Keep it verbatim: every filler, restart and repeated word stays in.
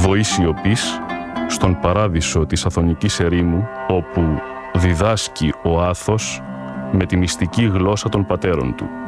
βοή σιωπής στον παράδεισο της Αθωνικής ερήμου, όπου διδάσκει ο Άθος με τη μυστική γλώσσα των πατέρων του.